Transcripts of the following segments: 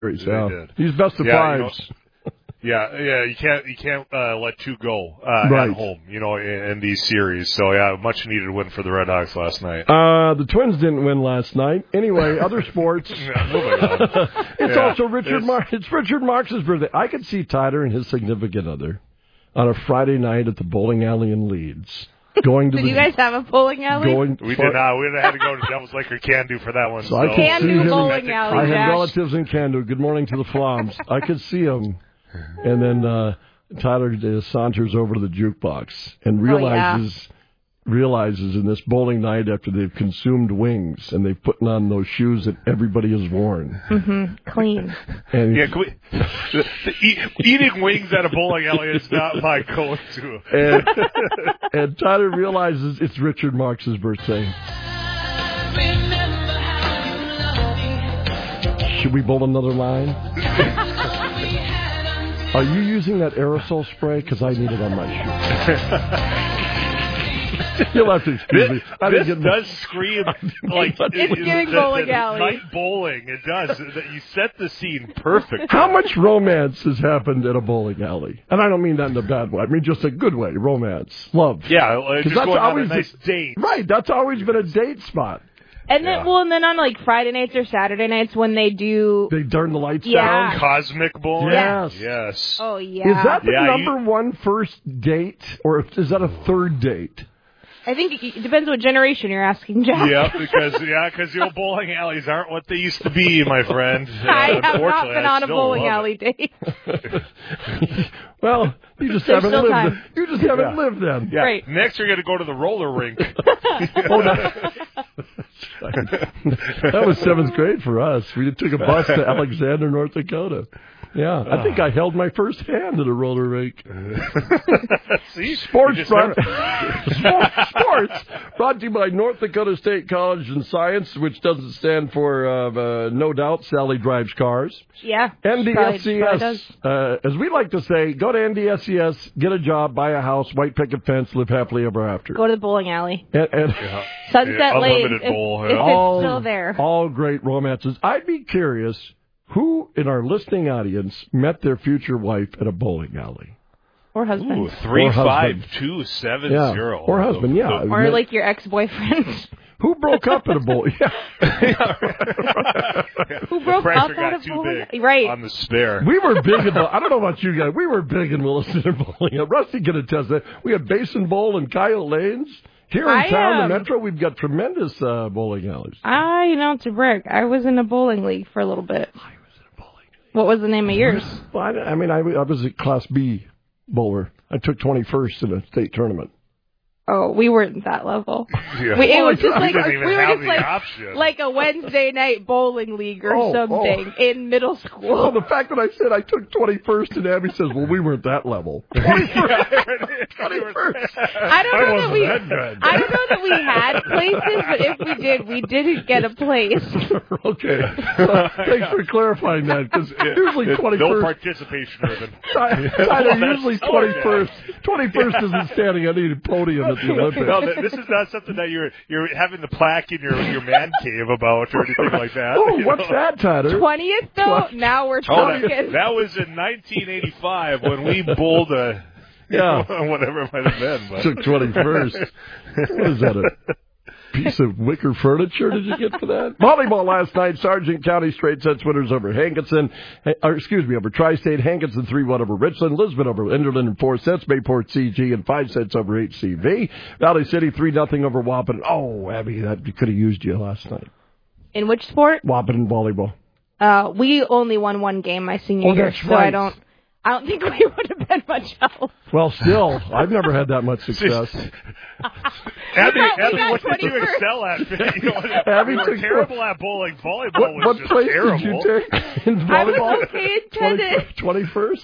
Yeah. Did. He's best of fives. You can't let two go at home, in these series. So much needed win for the Red Hawks last night. The Twins didn't win last night. Anyway, other sports. It's also Richard Marx's birthday. I could see Tyler and his significant other on a Friday night at the bowling alley in Leeds. Did you guys have a bowling alley? We did not. We had to go to Devil's Lake or Can-Do for that one. So I Can-Do bowling alley. I had relatives in Can-Do. Good morning to the Floms. I could see them. And then Tyler saunters over to the jukebox and realizes in this bowling night after they've consumed wings and they've put on those shoes that everybody has worn. Mm-hmm. Clean. And eating wings at a bowling alley is not my go-to. And Tyler realizes it's Richard Marx's birthday. Should we bowl another line? Are you using that aerosol spray? Because I need it on my shoe. You'll have to excuse me. This does scream like it's giving bowling alley. Night bowling. It does. You set the scene perfect. How much romance has happened at a bowling alley? And I don't mean that in a bad way. I mean just a good way. Romance, love. Yeah, just going on a nice date. Right. That's always been a date spot. And then, and then on like Friday nights or Saturday nights when they turn the lights down. Cosmic bowling. Yes. Oh yeah. Is that the number one first date, or is that a third date? I think it depends what generation you're asking, Jack. Yeah, because the old bowling alleys aren't what they used to be, my friend. I have not been on a bowling alley date. Well, you just haven't lived. You just haven't lived then. Yeah. Right. Next, you're going to go to the roller rink. That was 7th grade for us. We took a bus to Alexander, North Dakota. Yeah, I think I held my first hand at a roller rink. See? Sports brought to you by North Dakota State College in Science, which doesn't stand for no doubt Sally drives cars. Yeah. NDSCS, as we like to say, go to NDSCS, get a job, buy a house, white picket fence, live happily ever after. Go to the bowling alley. And Sunset Lane, unlimited bowl. if it's still there. All great romances. I'd be curious, who in our listening audience met their future wife at a bowling alley? Or husband. Ooh, 35270. Yeah. Or husband, yeah. Or like your ex-boyfriend. Who broke up at a bowling? Who broke up at a bowling? Right. On the spare. We were big in I don't know about you guys. We were big in Williston bowling. Rusty can attest that. We had Basin Bowl and Coyote Lanes. Here in town, the Metro, we've got tremendous bowling alleys. To brag, I was in a bowling league for a little bit. I was in a bowling league. What was the name of yours? Well, I was a Class B bowler. I took 21st in a state tournament. Oh, we weren't that level. Yeah. It was just like like a Wednesday night bowling league or something in middle school. Well, the fact that I said I took 21st and Abby says, "Well, we weren't that level." 21st. I don't know that we had places, but if we did, we didn't get a place. Okay. Thanks for clarifying that, because usually 21st. No participation ribbon. Usually 21st. 21st isn't standing on any podium at the Olympics. No, this is not something that you're having the plaque in your man cave about or anything like that. Oh, what's that, Tyler? 20th, though? Now we're talking. That was in 1985 when we bowled whatever it might have been. But. Took 21st. What is that, a piece of wicker furniture did you get for that? Volleyball last night, Sargent County straight sets winners over over Tri-State, Hankinson 3-1 over Richland, Lisbon over Enderlin in 4 sets, Bayport CG in 5 sets over HCV, Valley City 3-0 over Waupun. Oh, Abby, that could have used you last night. In which sport? Waupun volleyball. We only won one game my senior year, so right. I don't think we would have been much help. Well, still, I've never had that much success. Abby, what did you excel at? Abby was terrible at bowling. Volleyball was just terrible. What place did you take in volleyball? I was okay in tennis. 21st?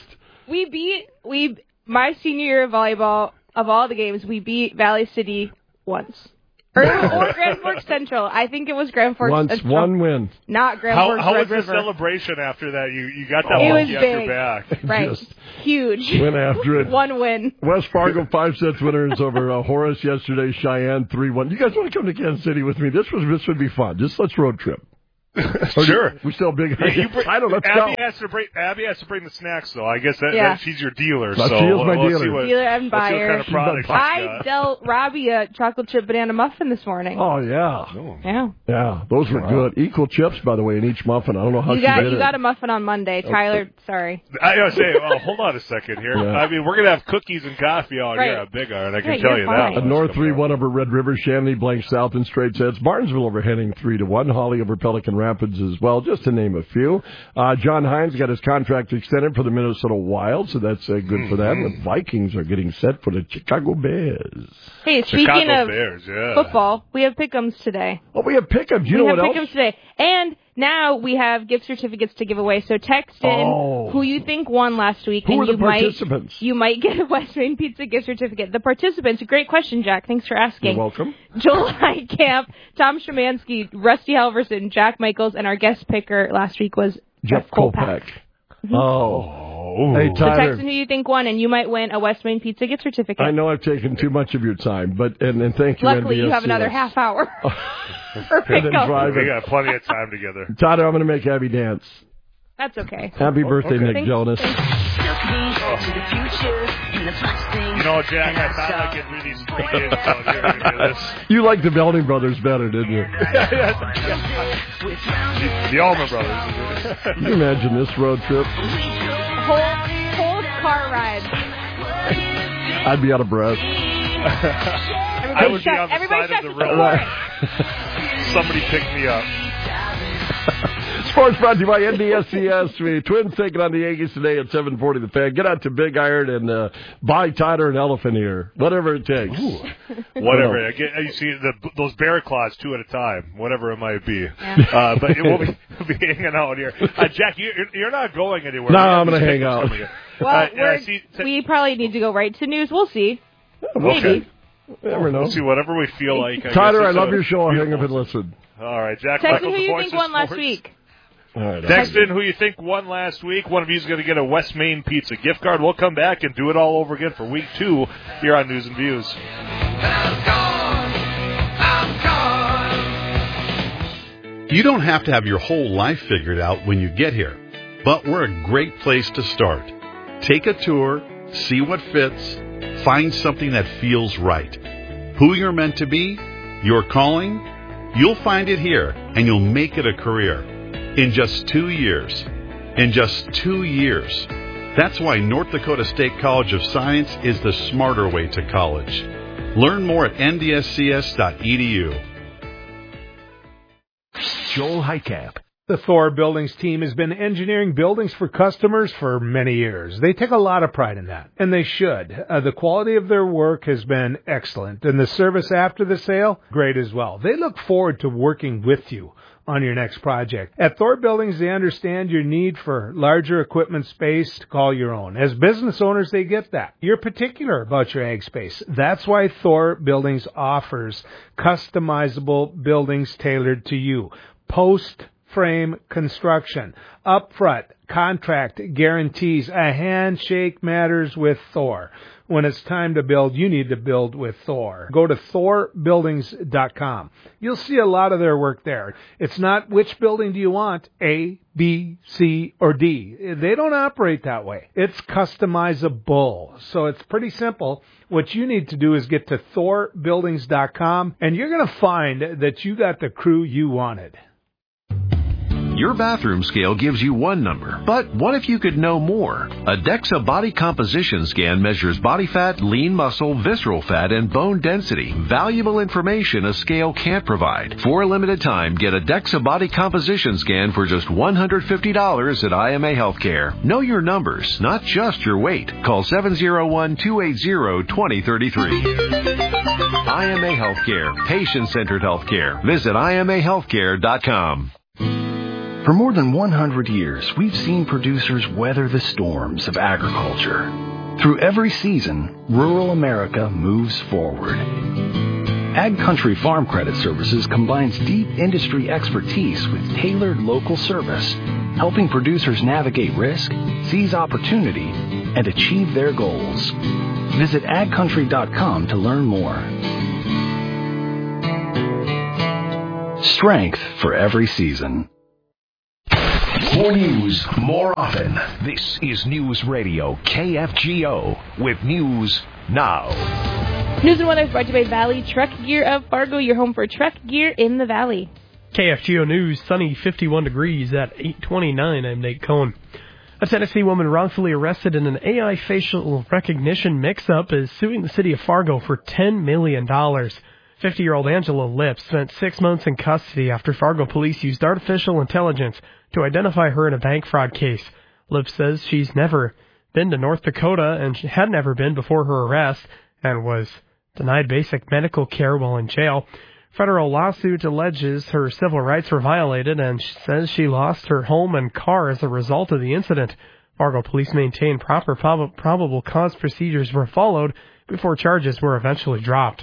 My senior year of volleyball, of all the games, we beat Valley City once. Or Grand Forks Central. I think it was Grand Forks Central. One win. Not Grand Forks How Red was River. the celebration after that? You got that monkey at your back. Right. Huge. Went after it. One win. West Fargo 5 sets winners over Horace yesterday. Cheyenne 3-1. You guys want to come to Kansas City with me? This would be fun. Let's road trip. Sure. We're still big. I don't know. Abby has to bring the snacks, though. I guess that she's your dealer. She is my dealer. Dealer and buyer. What kind of product I dealt Robbie a chocolate chip banana muffin this morning. Oh, yeah. Yeah, those were good. Equal chips, by the way, in each muffin. I don't know how she did it. You got a muffin on Monday. Tyler, sorry. I gotta say, hold on a second here. Yeah. I mean, we're going to have cookies and coffee out here at Big Iron. I can tell you that. North 3-1 over Red River. Shanley blanks South in straight sets. Barnesville over Henning 3-1. Holly over Pelican Rapids as well, just to name a few. John Hines got his contract extended for the Minnesota Wild, so that's good for them. The Vikings are getting set for the Chicago Bears. Hey, speaking of football, we have pick'ems today. Oh, we have pick'ems. You know what else? We have pick'ems today. And now we have gift certificates to give away. So text in who you think won last week. Who are the participants? You might get a West Main Pizza gift certificate. The participants, great question, Jack. Thanks for asking. You're welcome. Joel Heitkamp, Tom Szymanski, Rusty Halverson, Jack Michaels, and our guest picker last week was Jeff Kolpak. Oh. Hey, Tyler. So text in who you think won, and you might win a West Main Pizza gift certificate. I know I've taken too much of your time, but and thank you. Luckily, you have another half hour. We got plenty of time together. Tyler, I'm going to make Abby dance. That's okay. Happy birthday, Nick Jonas. You know, Jack, I thought I'd get through these 3 days until you're going to do this. You liked the Belding Brothers better, didn't you? The Allman Brothers. Can you imagine this road trip? Whole car ride. I'd be out of breath. I would be on the side of the road. Somebody pick me up. Sports brought to you by NDSCS. The Twins taking on the Yankees today at 7:40. The Fan. Get out to Big Iron and buy Tyler an elephant ear, whatever it takes. Whatever. You see those bear claws 2 at a time, whatever it might be. Yeah. But we'll be hanging out here. Jack, you're not going anywhere. No, I'm going to hang out. Well, we probably need to go right to news. We'll see. Maybe. Never know. We'll see whatever we feel like. Tyler, I love your show. I'll hang up and listen. All right, Jack. Text in who you think won last week. Text in who you think won last week. One of you is going to get a West Main Pizza gift card. We'll come back and do it all over again for week 2 here on News and Views. You don't have to have your whole life figured out when you get here, but we're a great place to start. Take a tour, see what fits, find something that feels right. Who you're meant to be, your calling, you'll find it here, and you'll make it a career. In just 2 years. In just 2 years. That's why North Dakota State College of Science is the smarter way to college. Learn more at ndscs.edu. Joel Heitkamp. The Thor Buildings team has been engineering buildings for customers for many years. They take a lot of pride in that, and they should. The quality of their work has been excellent, and the service after the sale, great as well. They look forward to working with you on your next project. At Thor Buildings, they understand your need for larger equipment space to call your own. As business owners, they get that. You're particular about your ag space. That's why Thor Buildings offers customizable buildings tailored to you. Post-frame construction, upfront contract guarantees. A handshake matters with Thor. When it's time to build, you need to build with Thor. Go to thorbuildings.com. You'll see a lot of their work there. It's not which building do you want, A, B, C, or D. They don't operate that way. It's customizable. So it's pretty simple. What you need to do is get to thorbuildings.com, and you're going to find that you got the crew you wanted. Your bathroom scale gives you one number, but what if you could know more? A DEXA body composition scan measures body fat, lean muscle, visceral fat, and bone density. Valuable information a scale can't provide. For a limited time, get a DEXA body composition scan for just $150 at IMA Healthcare. Know your numbers, not just your weight. Call 701-280-2033. IMA Healthcare, patient-centered healthcare. Visit IMAHealthcare.com. For more than 100 years, we've seen producers weather the storms of agriculture. Through every season, rural America moves forward. Ag Country Farm Credit Services combines deep industry expertise with tailored local service, helping producers navigate risk, seize opportunity, and achieve their goals. Visit agcountry.com to learn more. Strength for every season. More news, more often. This is News Radio KFGO with News Now. News and weather is brought to you by Valley Truck Gear of Fargo, your home for truck gear in the Valley. KFGO News, sunny 51 degrees at 8:29. I'm Nate Cohn. A Tennessee woman wrongfully arrested in an AI facial recognition mix-up is suing the city of Fargo for $10 million. 50-year-old Angela Lipp spent 6 months in custody after Fargo police used artificial intelligence to identify her in a bank fraud case. Lipp says she's never been to North Dakota and she had never been before her arrest and was denied basic medical care while in jail. Federal lawsuit alleges her civil rights were violated and says she lost her home and car as a result of the incident. Fargo police maintain proper probable cause procedures were followed before charges were eventually dropped.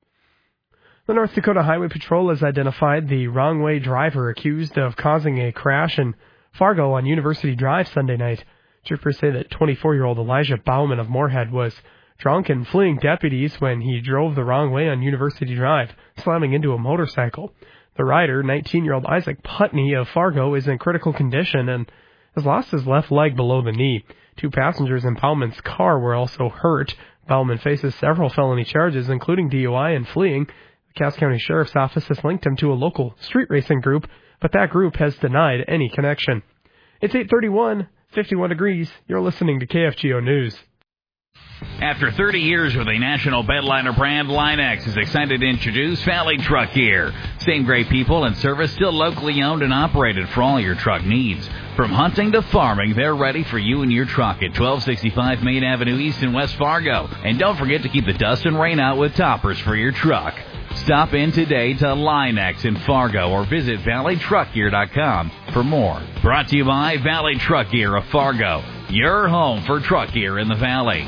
The North Dakota Highway Patrol has identified the wrong-way driver accused of causing a crash in Fargo on University Drive Sunday night. Troopers say that 24-year-old Elijah Bauman of Moorhead was drunk and fleeing deputies when he drove the wrong way on University Drive, slamming into a motorcycle. The rider, 19-year-old Isaac Putney of Fargo, is in critical condition and has lost his left leg below the knee. 2 passengers in Bauman's car were also hurt. Bauman faces several felony charges, including DUI and fleeing. The Cass County Sheriff's Office has linked him to a local street racing group, but that group has denied any connection. It's 8:31, 51 degrees. You're listening to KFGO News. After 30 years with a national bedliner brand, Line-X is excited to introduce Valley Truck Gear. Same great people and service, still locally owned and operated for all your truck needs. From hunting to farming, they're ready for you and your truck at 1265 Main Avenue East in West Fargo. And don't forget to keep the dust and rain out with toppers for your truck. Stop in today to Line-X in Fargo or visit valleytruckgear.com for more. Brought to you by Valley Truck Gear of Fargo, your home for truck gear in the Valley.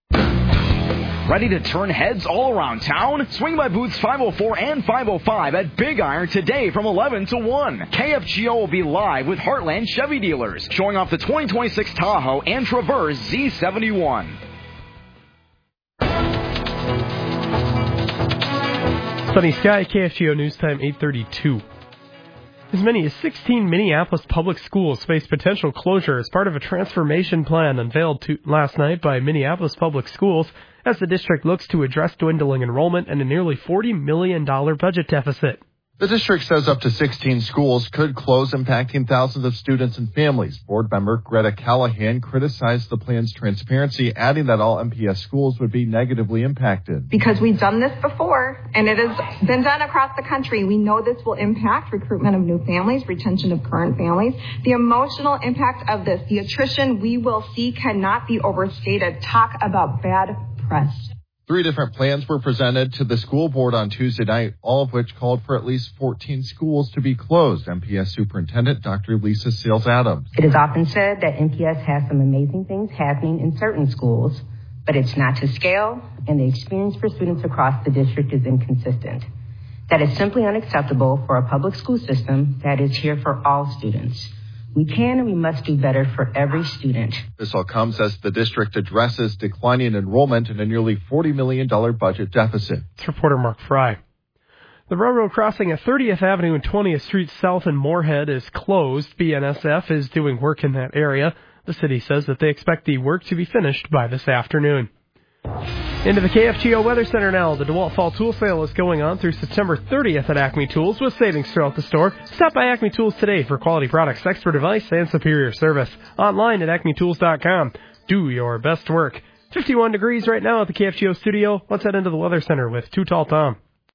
Ready to turn heads all around town? Swing by booths 504 and 505 at Big Iron today from 11 to 1. KFGO will be live with Heartland Chevy dealers, showing off the 2026 Tahoe and Traverse Z71. Sunny sky, KFGO News Time 8:32. As many as 16 Minneapolis public schools face potential closure as part of a transformation plan unveiled last night by Minneapolis Public Schools as the district looks to address dwindling enrollment and a nearly $40 million budget deficit. The district says up to 16 schools could close, impacting thousands of students and families. Board member Greta Callahan criticized the plan's transparency, adding that all MPS schools would be negatively impacted. Because we've done this before, and it has been done across the country. We know this will impact recruitment of new families, retention of current families. The emotional impact of this, the attrition we will see cannot be overstated. Talk about bad press. 3 different plans were presented to the school board on Tuesday night, all of which called for at least 14 schools to be closed. MPS Superintendent Dr. Lisa Sales-Adams. It is often said that MPS has some amazing things happening in certain schools, but it's not to scale, and the experience for students across the district is inconsistent. That is simply unacceptable for a public school system that is here for all students. We can and we must do better for every student. This all comes as the district addresses declining enrollment and a nearly $40 million budget deficit. It's reporter Mark Fry. The railroad crossing at 30th Avenue and 20th Street South in Moorhead is closed. BNSF is doing work in that area. The city says that they expect the work to be finished by this afternoon. Into the KFGO Weather Center now. The DeWalt Fall Tool Sale is going on through September 30th at Acme Tools with savings throughout the store. Stop by Acme Tools today for quality products, expert advice, and superior service. Online at acmetools.com. Do your best work. 51 degrees right now at the KFGO studio. Let's head into the Weather Center with Too Tall Tom.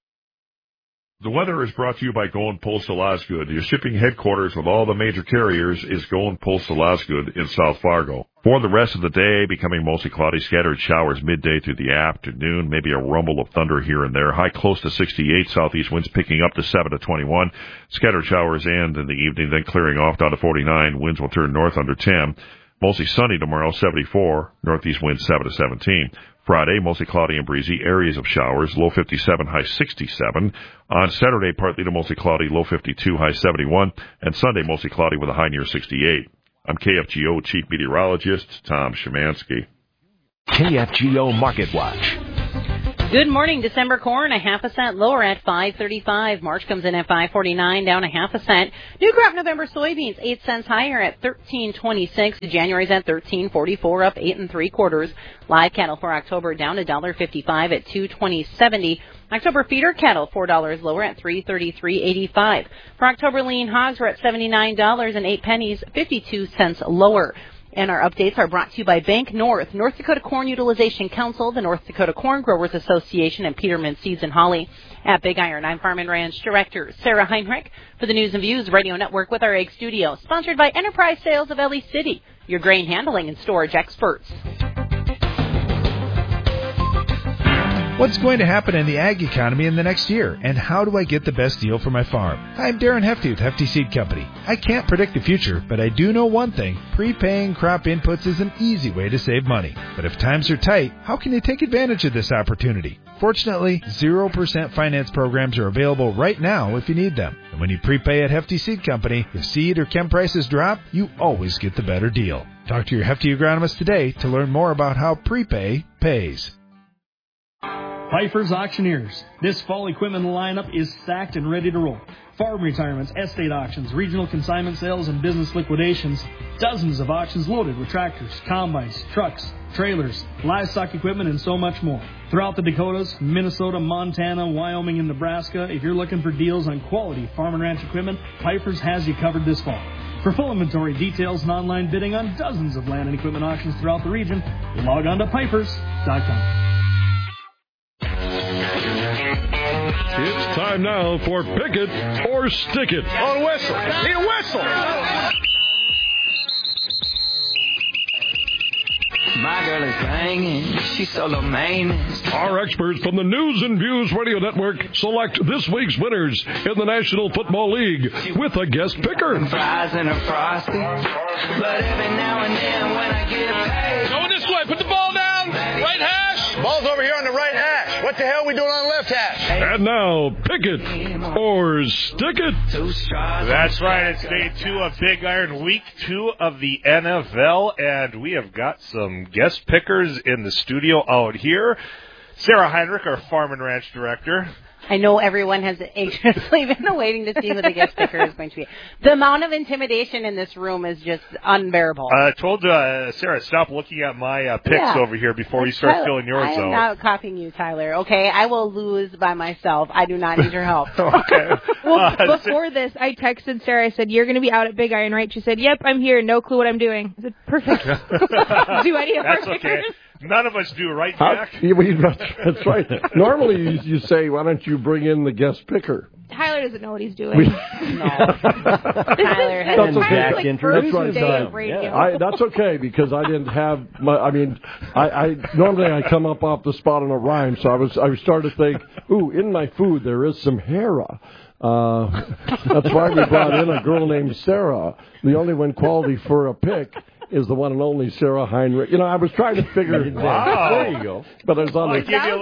The weather is brought to you by Going Postal Osgood. Your shipping headquarters with all the major carriers is Going Postal Osgood in South Fargo. For the rest of the day, becoming mostly cloudy, scattered showers midday through the afternoon, maybe a rumble of thunder here and there. High close to 68, southeast winds picking up to 7 to 21. Scattered showers end in the evening, then clearing off down to 49. Winds will turn north under 10. Mostly sunny tomorrow, 74. Northeast winds 7 to 17. Friday, mostly cloudy and breezy, areas of showers, low 57, high 67. On Saturday, partly to mostly cloudy, low 52, high 71. And Sunday, mostly cloudy with a high near 68. I'm KFGO Chief Meteorologist Tom Szymanski. KFGO Market Watch. Good morning. December corn, a 0.5 cent lower at $5.35. March comes in at $5.49, down a 0.5 cent. New crop November soybeans, 8 cents higher at $13.26. January's at $13.44, up 8 3/4. Live cattle for October down $1.55 at $220.70. October feeder cattle, $4 lower at $333.85. For October lean hogs, we're at $79.08, 52 cents lower. And our updates are brought to you by Bank North, North Dakota Corn Utilization Council, the North Dakota Corn Growers Association, and Peterman Seeds and Holly. At Big Iron, I'm Farm and Ranch Director Sarah Heinrich for the News and Views Radio Network with our Egg Studio, sponsored by Enterprise Sales of LE City, your grain handling and storage experts. What's going to happen in the ag economy in the next year, and how do I get the best deal for my farm? I'm Darren Hefty with Hefty Seed Company. I can't predict the future, but I do know one thing. Prepaying crop inputs is an easy way to save money. But if times are tight, how can you take advantage of this opportunity? Fortunately, 0% finance programs are available right now if you need them. And when you prepay at Hefty Seed Company, if seed or chem prices drop, you always get the better deal. Talk to your Hefty agronomist today to learn more about how prepay pays. Pfeiffer's Auctioneers. This fall equipment lineup is stacked and ready to roll. Farm retirements, estate auctions, regional consignment sales, and business liquidations. Dozens of auctions loaded with tractors, combines, trucks, trailers, livestock equipment, and so much more. Throughout the Dakotas, Minnesota, Montana, Wyoming, and Nebraska, if you're looking for deals on quality farm and ranch equipment, Pfeiffer's has you covered this fall. For full inventory, details, and online bidding on dozens of land and equipment auctions throughout the region, log on to Pfeiffer's.com. It's time now for Pick It or Stick It. On whistle. Need a whistle. My girl is banging. She's so low maintenance. Our experts from the News and Views Radio Network select this week's winners in the National Football League with a guest picker. Fries and a frosty. But every now and then when I get paid. Going this way. Put the ball down. Right hash. Ball's over here on the right hash. What the hell are we doing on the left hash? And now, Pick It or Stick It. That's right. It's day 2 of Big Iron, week 2 of the NFL, and we have got some guest pickers in the studio out here. Sarah Heinrich, our Farm and Ranch Director. I know everyone has anxiously been waiting to see who the guest picker is going to be. The amount of intimidation in this room is just unbearable. I told Sarah, stop looking at my picks over here before you start filling yours out. I am not copying you, Tyler, okay? I will lose by myself. I do not need your help. Okay. Well, before this, I texted Sarah. I said, you're going to be out at Big Iron, right? She said, yep, I'm here. No clue what I'm doing. I said, perfect. Do any of our That's okay. pickers? None of us do, right, Jack? That's right. Normally you say, why don't you bring in the guest picker? Tyler doesn't know what he's doing. No. Tyler has That's okay. Jack That's right. That's okay because I didn't have my. I mean, I normally I come up off the spot on a rhyme, so I started to think, ooh, in my food there is some Hera. That's why we brought in a girl named Sarah, the only one quality for a pick. Is the one and only Sarah Heinrich. You know, I was trying to figure it out. There you go. But I was on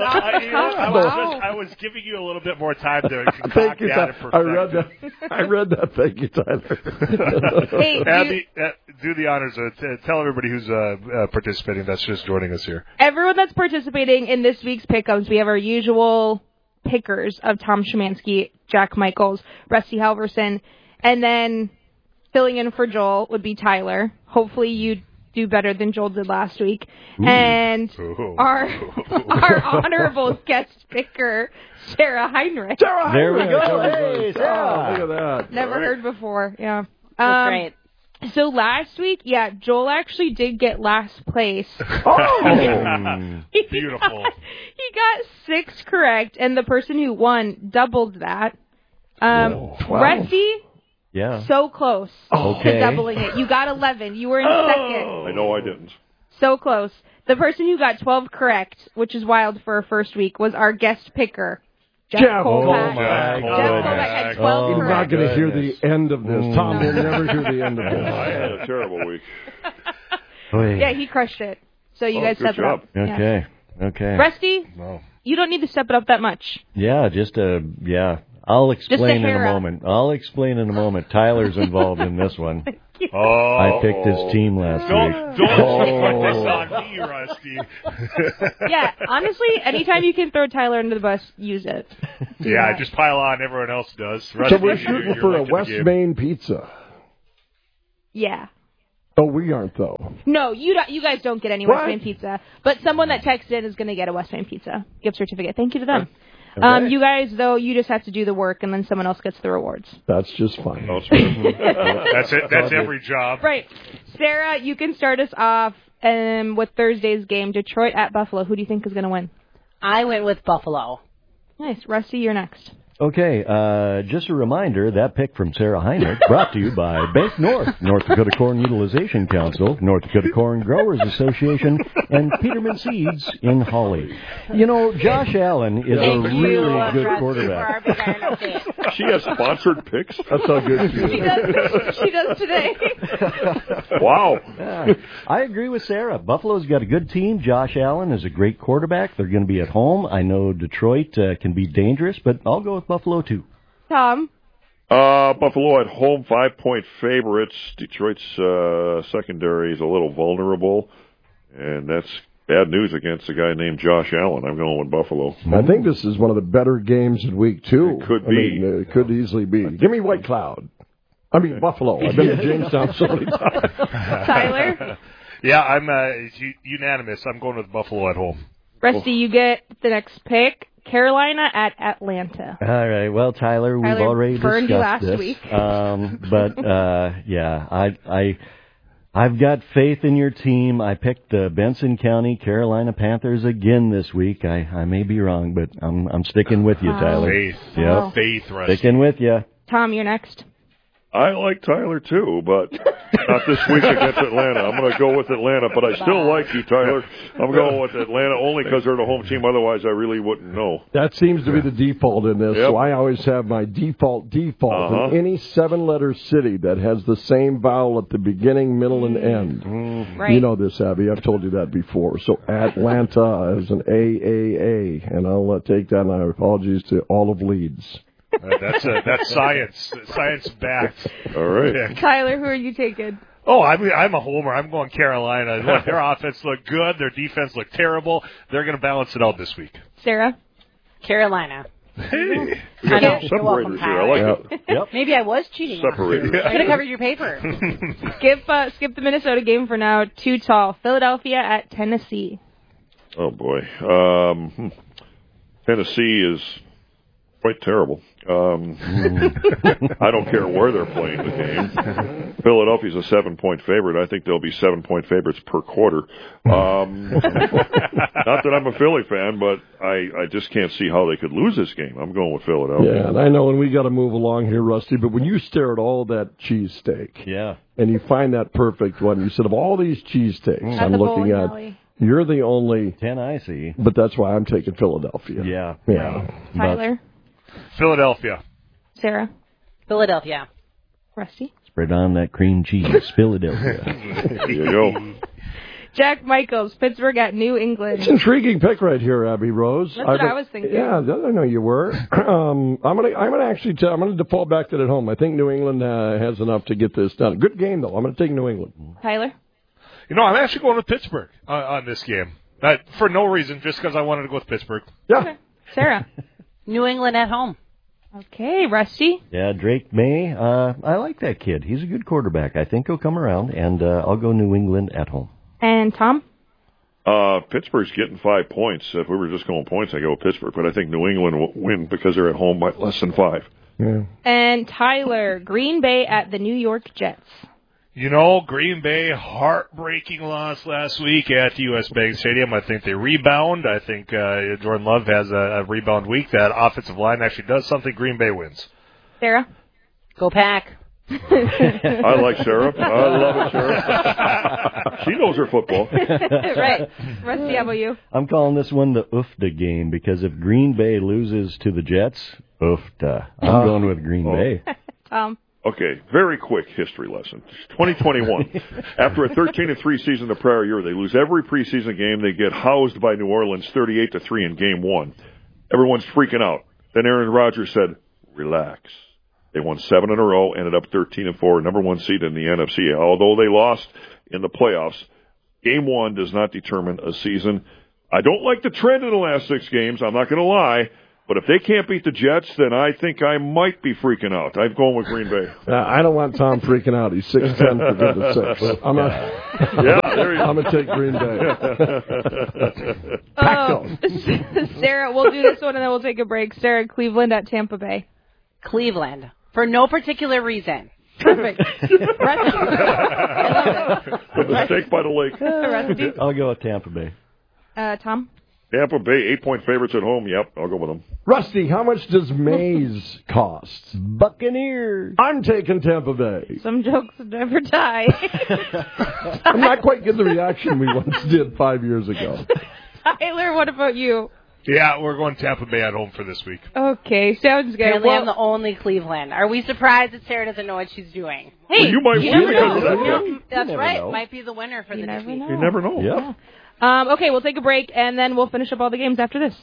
I was giving you a little bit more time to concoct that and perfect. I read that. Thank you, Tyler. Hey, Abby, do the honors. Tell everybody who's participating that's just joining us here. Everyone that's participating in this week's pick'ems, we have our usual pickers of Tom Szymanski, Jack Michaels, Rusty Halverson, and then filling in for Joel would be Tyler. Hopefully you do better than Joel did last week. Ooh. And our honorable guest picker, Sarah Heinrich. Sarah Heinrich. There we go. Hey, Sarah. Look at that. Never heard before. Yeah. That's right. So last week, Joel actually did get last place. Oh, beautiful. He got 6 correct, and the person who won doubled that. Rusty... Yeah. So close to doubling it. You got 11. You were in second. I know I didn't. So close. The person who got 12 correct, which is wild for a first week, was our guest picker, Jeff Kolpak. Jeff Kolpak had 12 You're correct. not going to hear the end of this. Tom will never hear the end of this. I had a terrible week. Yeah, he crushed it. So you guys step it up. Okay. Rusty, you don't need to step it up that much. Yeah, I'll explain in a moment. Tyler's involved in this one. Oh. I picked his team last week. Don't put this on me, Rusty. Yeah, honestly, anytime you can throw Tyler under the bus, use it. Yeah, just pile on. Everyone else does. So Rusty, we're shooting for a West Main pizza. Yeah. Oh, we aren't, though. No, you guys don't get any West Main pizza. But someone that texts in is going to get a West Main pizza gift certificate. Thank you to them. Okay. You guys, though, you just have to do the work, and then someone else gets the rewards. That's just fine. That's it. That's every job. Right. Sarah, you can start us off with Thursday's game, Detroit at Buffalo. Who do you think is going to win? I went with Buffalo. Nice. Rusty, you're next. Okay, just a reminder, that pick from Sarah Heinrich brought to you by Bank North, North Dakota Corn Utilization Council, North Dakota Corn Growers Association, and Peterman Seeds in Hawley. You know, Josh Allen is a really good quarterback. She has sponsored picks? That's how good she is. She does today. Wow. Yeah, I agree with Sarah. Buffalo's got a good team. Josh Allen is a great quarterback. They're going to be at home. I know Detroit can be dangerous, but I'll go with Buffalo, too. Tom? Buffalo at home, 5-point favorites. Detroit's secondary is a little vulnerable, and that's bad news against a guy named Josh Allen. I'm going with Buffalo. I think this is one of the better games in week 2. It could be. It could easily be. Give me White Cloud. I mean, Buffalo. I've been to Jamestown so many times. Tyler? Yeah, I'm unanimous. I'm going with Buffalo at home. Rusty, you get the next pick. Carolina at Atlanta. All right. Well, Tyler, we've already burned you discussed last this. week. Yeah, I've got faith in your team. I picked the Benson County Carolina Panthers again this week. I may be wrong, but I'm sticking with you, Tyler. Faith. Yep. Faith, Rusty. Sticking with you. Tom, you're next. I like Tyler, too, but not this week against Atlanta. I'm going to go with Atlanta, but I still like you, Tyler. I'm going with Atlanta only because they're the home team. Otherwise, I really wouldn't know. That seems to be the default in this, Yep. so I always have my default. In any 7-letter city that has the same vowel at the beginning, middle, and end. Right. You know this, Abby. I've told you that before. So Atlanta is an AAA, and I'll take that, and my apologies to all of Leeds. That's science. Science backed. All right. Yeah. Tyler, who are you taking? Oh, I'm a homer. I'm going Carolina. Look, their offense looked good. Their defense looked terrible. They're going to balance it out this week. Sarah? Carolina. Hey. I know. You're Separators welcome, here. I like it. Yep. Maybe I was cheating. Separators. I could have covered your paper. Skip the Minnesota game for now. Too tall. Philadelphia at Tennessee. Oh, boy. Tennessee is quite terrible. I don't care where they're playing the game. Philadelphia's a 7-point favorite. I think they'll be 7-point favorites per quarter. Not that I'm a Philly fan, but I just can't see how they could lose this game. I'm going with Philadelphia. Yeah, and I know, and we got to move along here, Rusty, but when you stare at all that cheesesteak, yeah, and you find that perfect one, you said, of all these cheesesteaks I'm looking at, you're the only 10 I see. But that's why I'm taking Philadelphia. Yeah. Tyler? Philadelphia. Sarah? Philadelphia. Rusty? Spread on that cream cheese. Philadelphia. There you go. Jack Michaels, Pittsburgh at New England. It's an intriguing pick right here, Abby Rose. That's what I was thinking. Yeah, I know you were. I'm gonna default back to it at home. I think New England has enough to get this done. Good game though. I'm gonna take New England. Tyler? You know, I'm actually going with Pittsburgh on this game. For no reason, just because I wanted to go with Pittsburgh. Yeah. Okay. Sarah? New England at home. Okay, Rusty? Yeah, Drake May. I like that kid. He's a good quarterback. I think he'll come around, and I'll go New England at home. And Tom? Pittsburgh's getting 5 points. If we were just going points, I go with Pittsburgh. But I think New England will win because they're at home by less than 5. Yeah. And Tyler, Green Bay at the New York Jets. You know, Green Bay, heartbreaking loss last week at U.S. Bank Stadium. I think they rebound. I think Jordan Love has a rebound week. That offensive line actually does something. Green Bay wins. Sarah? Go Pack. I like Sarah. I love it, Sarah. She knows her football. Right. Rusty, how about you? I'm calling this one the Oofta game because if Green Bay loses to the Jets, Oofta. I'm going with Green Bay. Okay, very quick history lesson. 2021. After a 13-3 season the prior year, they lose every preseason game. They get housed by New Orleans 38-3 in game 1. Everyone's freaking out. Then Aaron Rodgers said, relax. They won 7 in a row, ended up 13-4, number 1 seed in the NFC. Although they lost in the playoffs, Game 1 does not determine a season. I don't like the trend in the last 6 games, I'm not going to lie. But if they can't beat the Jets, then I think I might be freaking out. I'm going with Green Bay. I don't want Tom freaking out. He's 6'10", for goodness sakes. I'm going to take Green Bay. Sarah, we'll do this one and then we'll take a break. Sarah, Cleveland at Tampa Bay. Cleveland. For no particular reason. Perfect. Rusty. I love it. With the steak by the lake. Rusty. I'll go with Tampa Bay. Tom? Tampa Bay, 8-point favorites at home. Yep, I'll go with them. Rusty, how much does maize cost? Buccaneers. I'm taking Tampa Bay. Some jokes never die. I'm not quite getting the reaction we once did 5 years ago. Tyler, what about you? Yeah, we're going Tampa Bay at home for this week. Okay, sounds good. Apparently I'm the only Cleveland. Are we surprised that Sarah doesn't know what she's doing? Hey, well, you might win because of that. That's never right. know. Might be the winner for the next week. You never know. Yeah. Okay, we'll take a break, and then we'll finish up all the games after this.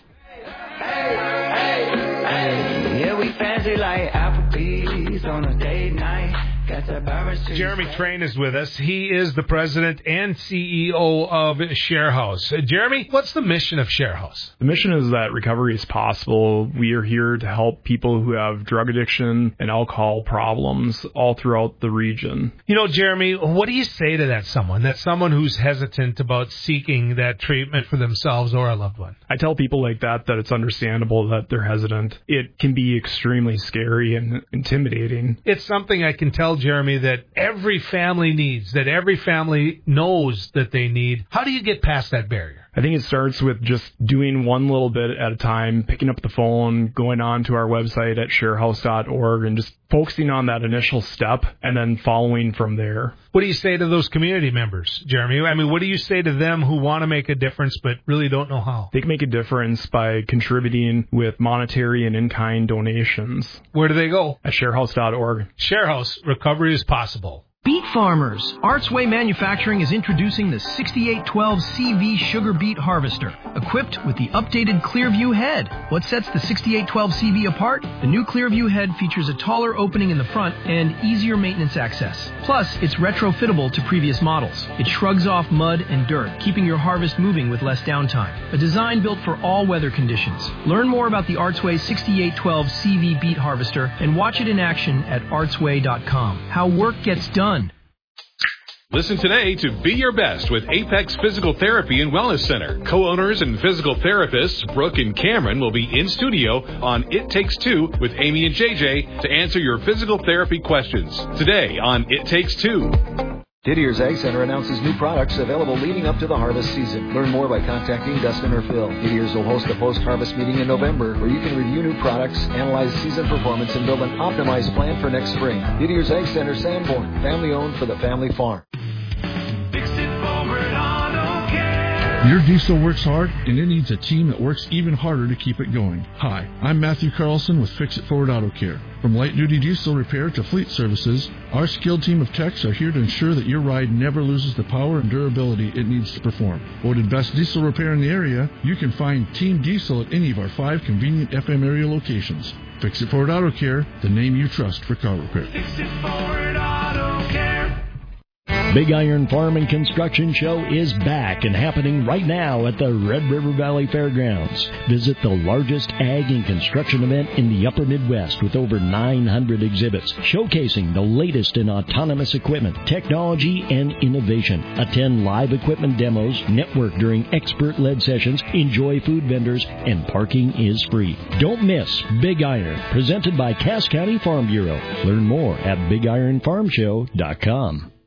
Yeah, we fancy like Applebee's on a date night. Jeremy Train is with us. He is the president and CEO of ShareHouse. Jeremy, what's the mission of ShareHouse? The mission is that recovery is possible. We are here to help people who have drug addiction and alcohol problems all throughout the region. You know, Jeremy, what do you say to that someone who's hesitant about seeking that treatment for themselves or a loved one? I tell people like that it's understandable that they're hesitant. It can be extremely scary and intimidating. It's something I can tell, Jeremy, that every family needs, that every family knows that they need. How do you get past that barrier? I think it starts with just doing one little bit at a time, picking up the phone, going on to our website at sharehouse.org, and just focusing on that initial step and then following from there. What do you say to those community members, Jeremy? I mean, what do you say to them who want to make a difference but really don't know how? They can make a difference by contributing with monetary and in-kind donations. Where do they go? At sharehouse.org. ShareHouse, recovery is possible. Beet farmers, Artsway Manufacturing is introducing the 6812 CV Sugar Beet Harvester, equipped with the updated Clearview head. What sets the 6812 CV apart? The new Clearview head features a taller opening in the front and easier maintenance access. Plus, it's retrofittable to previous models. It shrugs off mud and dirt, keeping your harvest moving with less downtime. A design built for all weather conditions. Learn more about the Artsway 6812 CV Beet Harvester and watch it in action at artsway.com. How work gets done. Listen today to Be Your Best with Apex Physical Therapy and Wellness Center. Co-owners and physical therapists Brooke and Cameron will be in studio on It Takes Two with Amy and JJ to answer your physical therapy questions. Today on It Takes Two. Didier's Egg Center announces new products available leading up to the harvest season. Learn more by contacting Dustin or Phil. Didier's will host a post-harvest meeting in November where you can review new products, analyze season performance, and build an optimized plan for next spring. Didier's Egg Center, Sanborn, family-owned for the family farm. Your diesel works hard, and it needs a team that works even harder to keep it going. Hi, I'm Matthew Carlson with Fix It Forward Auto Care. From light-duty diesel repair to fleet services, our skilled team of techs are here to ensure that your ride never loses the power and durability it needs to perform. Voted best diesel repair in the area, you can find Team Diesel at any of our 5 convenient FM area locations. Fix It Forward Auto Care, the name you trust for car repair. Fix It Forward Auto Care. Big Iron Farm and Construction Show is back and happening right now at the Red River Valley Fairgrounds. Visit the largest ag and construction event in the upper Midwest with over 900 exhibits showcasing the latest in autonomous equipment, technology, and innovation. Attend live equipment demos, network during expert-led sessions, enjoy food vendors, and parking is free. Don't miss Big Iron, presented by Cass County Farm Bureau. Learn more at BigIronFarmShow.com.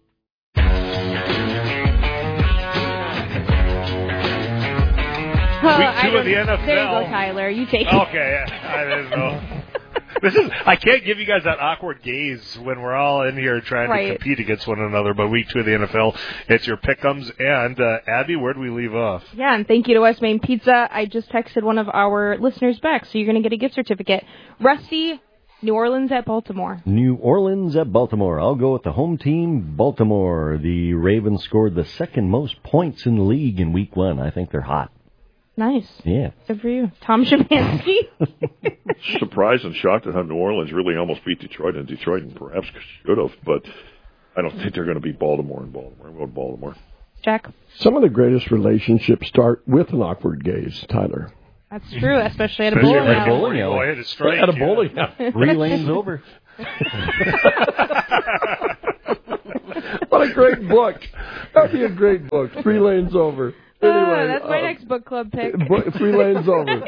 Week 2 of the NFL. There you go, Tyler. You take it. Okay, I didn't know. I can't give you guys that awkward gaze when we're all in here trying to compete against one another. But week 2 of the NFL, it's your pick'ems. And Abby, where do we leave off? Yeah, and thank you to West Main Pizza. I just texted one of our listeners back, so you're going to get a gift certificate. Rusty, New Orleans at Baltimore. New Orleans at Baltimore. I'll go with the home team, Baltimore. The Ravens scored the second most points in the league in week 1. I think they're hot. Nice. Yeah. Good for you. Tom Szymanski. Surprised and shocked at how New Orleans really almost beat Detroit, and Detroit perhaps should have, but I don't think they're going to beat Baltimore in Baltimore. I'm going Baltimore. Jack. Some of the greatest relationships start with an awkward gaze, Tyler. That's true, especially at a bowling alley. Oh, I hit a strike. At a bowling alley. 3 lanes over. What a great book. That'd be a great book. 3 lanes over. Anyway, that's my next book club pick. 3 lanes over.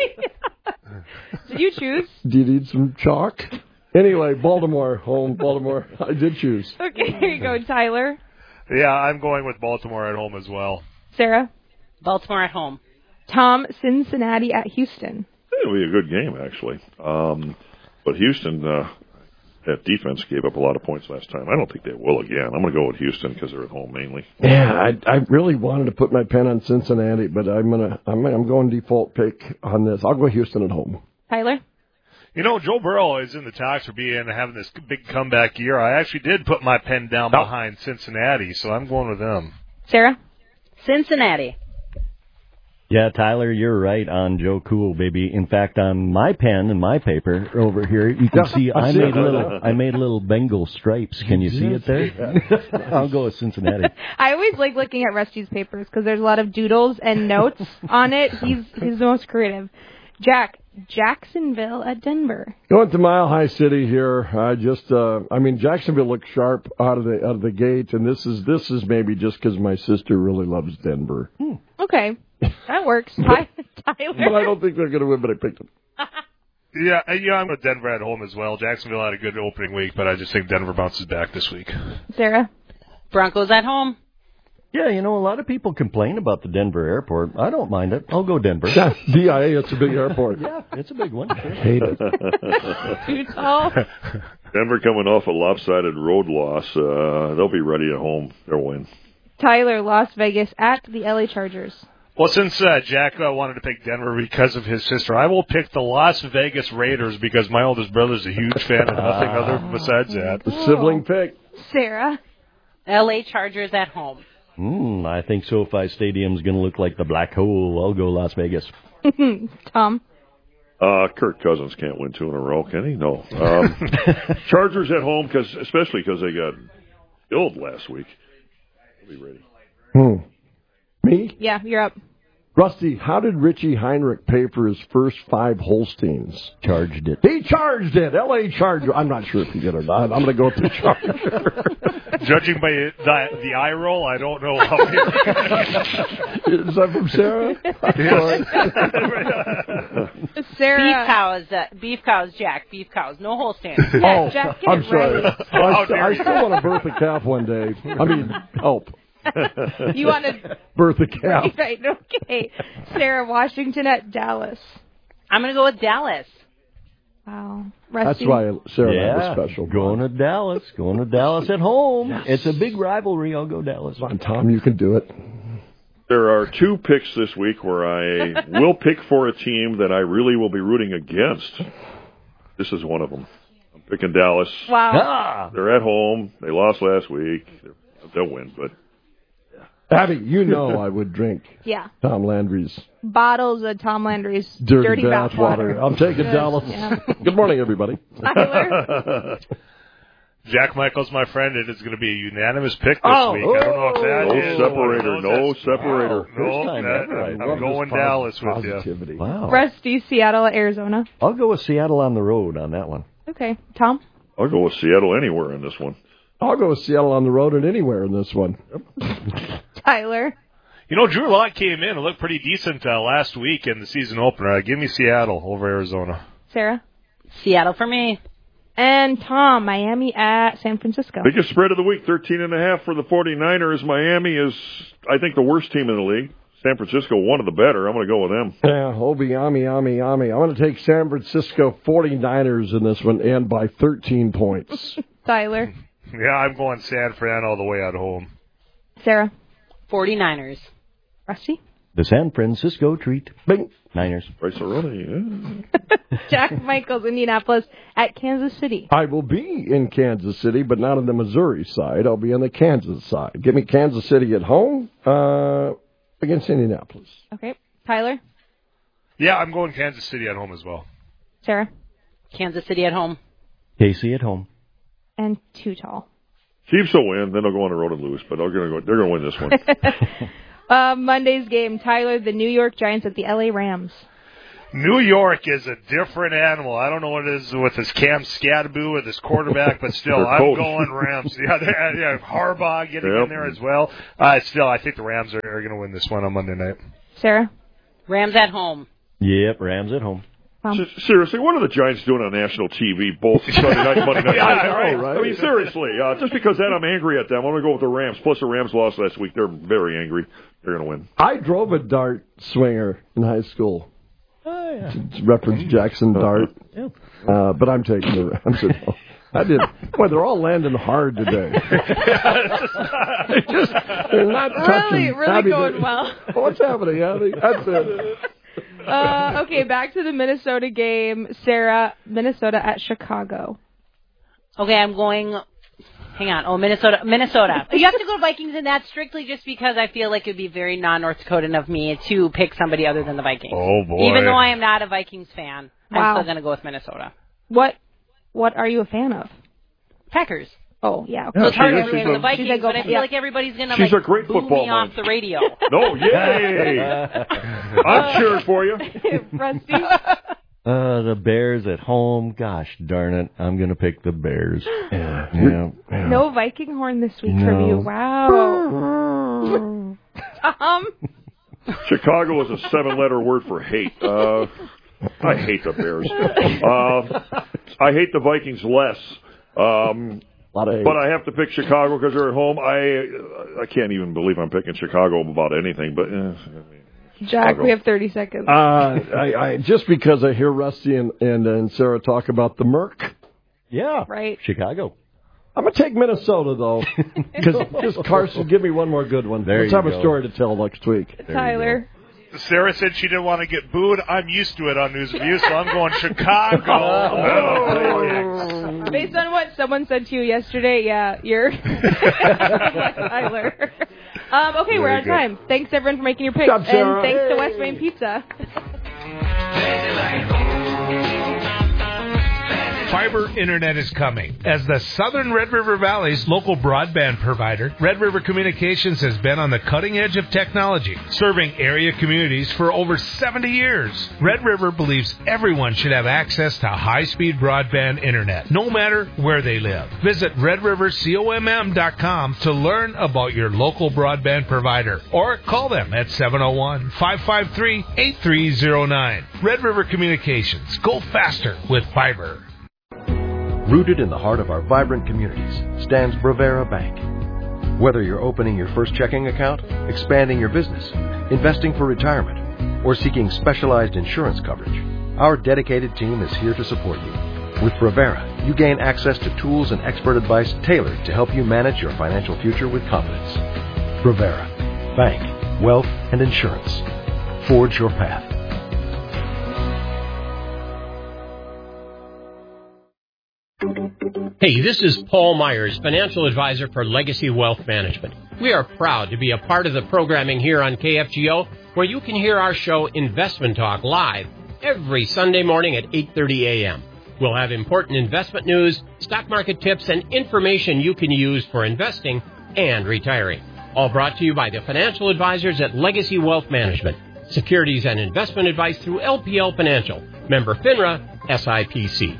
Did you choose? Do you need some chalk? Anyway, Baltimore, home, Baltimore. I did choose. Okay, here you go, Tyler. Yeah, I'm going with Baltimore at home as well. Sarah? Baltimore at home. Tom, Cincinnati at Houston. It'll be a good game, actually. But Houston, that defense gave up a lot of points last time. I don't think they will again. I'm going to go with Houston because they're at home mainly. Yeah, I really wanted to put my pen on Cincinnati, but I'm going default pick on this. I'll go Houston at home. Tyler? You know, Joe Burrow is in the talks for having this big comeback year. I actually did put my pen down behind Cincinnati, so I'm going with them. Sarah? Cincinnati. Yeah, Tyler, you're right on Joe Cool, baby. In fact, on my pen and my paper over here, you can see I made little Bengal stripes. Can you see it there? I'll go with Cincinnati. I always like looking at Rusty's papers because there's a lot of doodles and notes on it. He's the most creative. Jack, Jacksonville at Denver. Going to Mile High City here. Jacksonville looks sharp out of the gate, and this is maybe just because my sister really loves Denver. Okay, that works. Tyler. But I don't think they're going to win, but I picked them. Yeah, I'm with Denver at home as well. Jacksonville had a good opening week, but I just think Denver bounces back this week. Sarah? Broncos at home. Yeah, a lot of people complain about the Denver airport. I don't mind it. I'll go Denver. Yeah, DIA, it's a big airport. Yeah, it's a big one. I hate it. Too tall. Denver coming off a lopsided road loss. They'll be ready at home. They'll win. Tyler, Las Vegas at the LA Chargers. Well, since Jack wanted to pick Denver because of his sister, I will pick the Las Vegas Raiders because my oldest brother's a huge fan of nothing other besides that. The sibling pick. Sarah? LA Chargers at home. I think SoFi Stadium's going to look like the black hole. I'll go Las Vegas. Tom? Kirk Cousins can't win 2 in a row, can he? No. Chargers at home, especially because they got killed last week. They'll be ready. Me? Yeah, you're up. Rusty, how did Richie Heinrich pay for his first 5 Holsteins? Charged it. He charged it. L.A. Charger. I'm not sure if he did or not. I'm going to go with the Charger. Judging by the eye roll, I don't know how. Is that from Sarah? Yes. Sarah. Beef cows, Jack. Beef cows. No Holstein. Oh, Jack, get I'm it sorry. right. I still want to birth a calf one day. I mean, help. You want to birth a calf. Right, okay. Sarah, Washington at Dallas. I'm going to go with Dallas. Wow. That's why Sarah and I have a special. Going to Dallas at home. Yes. It's a big rivalry. I'll go Dallas. Come on, Tom, you can do it. There are 2 picks this week where I will pick for a team that I really will be rooting against. This is one of them. I'm picking Dallas. Wow. They're at home. They lost last week. They'll win, but... Abby, I would drink Tom Landry's. Bottles of Tom Landry's dirty bath water. I'm taking Dallas. Yeah. Good morning, everybody. Tyler. Jack Michaels, my friend, it is going to be a unanimous pick this week. I don't know if that is. No separator. I'm going Dallas with you. Wow. Rusty, Seattle at Arizona. I'll go with Seattle on the road on that one. Okay. Tom? I'll go with Seattle anywhere in this one. I'll go with Seattle on the road and anywhere in this one. Tyler? Drew Lock came in and looked pretty decent last week in the season opener. Give me Seattle over Arizona. Sarah? Seattle for me. And Tom, Miami at San Francisco. Biggest spread of the week, 13.5 for the 49ers. Miami is, I think, the worst team in the league. San Francisco, one of the better. I'm going to go with them. Yeah, Obi, Ami. I'm going to take San Francisco 49ers in this one and by 13 points. Tyler? Yeah, I'm going San Fran all the way at home. Sarah? 49ers. Rusty? The San Francisco treat. Bing. Niners. Bryce Aroni, yeah. Jack Michaels, Indianapolis at Kansas City. I will be in Kansas City, but not on the Missouri side. I'll be on the Kansas side. Give me Kansas City at home against Indianapolis. Okay. Tyler? Yeah, I'm going Kansas City at home as well. Sarah? Kansas City at home. KC at home. And too tall. Chiefs will win, then they'll go on the road and lose, but they're going to win this one. Monday's game, Tyler, the New York Giants at the LA Rams. New York is a different animal. I don't know what it is with this Cam Scadaboo with this quarterback, but still, I'm going Rams. Yeah, Harbaugh getting in there as well. Still, I think the Rams are going to win this one on Monday night. Sarah? Rams at home. Yep, Rams at home. Seriously, what are the Giants doing on national TV, both Sunday night and Monday night? Right? I mean, seriously, just because that I'm angry at them, I'm going to go with the Rams. Plus, the Rams lost last week. They're very angry. They're going to win. I drove a dart swinger in high school. Oh, yeah. To reference Jackson Dart. But I'm taking the Rams at home. I did. Boy, they're all landing hard today. They're not touching. Really going well. What's happening, Abby? That's it. Okay, back to the Minnesota game. Sarah, Minnesota at Chicago. Okay, I'm going... Hang on. Oh, Minnesota. You have to go Vikings in that strictly just because I feel like it would be very non-North Dakotan of me to pick somebody other than the Vikings. Oh, boy. Even though I am not a Vikings fan, Wow. I'm still going to go with Minnesota. What are you a fan of? Packers. Oh, yeah. So it's hard to root for the Vikings, but I feel yeah. like everybody's going to She's a great boo football me mind. off the radio. No, yay! I'm cheering for you. Rusty? The Bears at home. Gosh darn it. I'm going to pick the Bears. Yeah. No Viking horn this week No. from you. Wow. Tom? Chicago is a 7-letter word for hate. I hate the Bears. I hate the Vikings less. But I have to pick Chicago because they're at home. I can't even believe I'm picking Chicago about anything. But Jack, Chicago. we have 30 seconds. I just because I hear Rusty and Sarah talk about the Merc. Yeah. Right. Chicago. I'm going to take Minnesota, though. Because Carson, give me one more good one. There Let's you have go. a story to tell next week. Tyler. Sarah said she didn't want to get booed. I'm used to it on News Review, so I'm going Chicago. Based on what someone said to you yesterday, yeah, you're Tyler. Okay, we're out of time. Thanks, everyone, for making your picks. Good job, Sarah. And thanks to West Main Pizza. Fiber internet is coming. As the Southern Red River Valley's local broadband provider, Red River Communications has been on the cutting edge of technology, serving area communities for over 70 years. Red River believes everyone should have access to high-speed broadband internet, no matter where they live. Visit redrivercomm.com to learn about your local broadband provider, or call them at 701-553-8309. Red River Communications. Go faster with fiber. Rooted in the heart of our vibrant communities stands Bravera Bank. Whether you're opening your first checking account, expanding your business, investing for retirement, or seeking specialized insurance coverage, our dedicated team is here to support you. With Bravera, you gain access to tools and expert advice tailored to help you manage your financial future with confidence. Bravera. Bank, wealth, and insurance. Forge your path. Hey, this is Paul Myers, financial advisor for Legacy Wealth Management. We are proud to be a part of the programming here on KFGO, where you can hear our show Investment Talk live every Sunday morning at 8:30 a.m. We'll have important investment news, stock market tips, and information you can use for investing and retiring. All brought to you by the financial advisors at Legacy Wealth Management. Securities and investment advice through LPL Financial. Member FINRA, SIPC.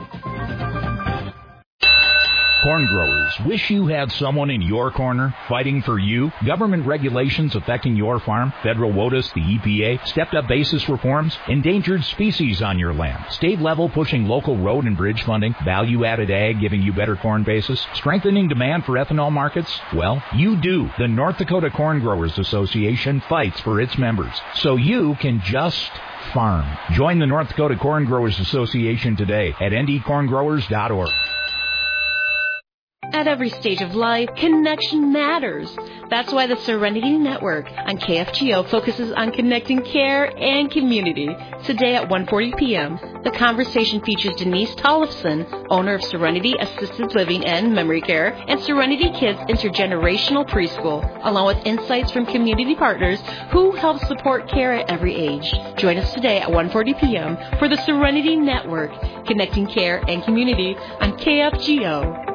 Corn growers, wish you had someone in your corner fighting for you? Government regulations affecting your farm, federal WOTUS, the EPA, stepped-up basis reforms, endangered species on your land, state level pushing local road and bridge funding, value-added ag giving you better corn basis, strengthening demand for ethanol markets? Well, you do. The North Dakota Corn Growers Association fights for its members, so you can just farm. Join the North Dakota Corn Growers Association today at ndcorngrowers.org. At every stage of life, connection matters. That's why the Serenity Network on KFGO focuses on connecting care and community. Today at 1:40 p.m., the conversation features Denise Tollefson, owner of Serenity Assisted Living and Memory Care, and Serenity Kids Intergenerational Preschool, along with insights from community partners who help support care at every age. Join us today at 1:40 p.m. for the Serenity Network, connecting care and community on KFGO.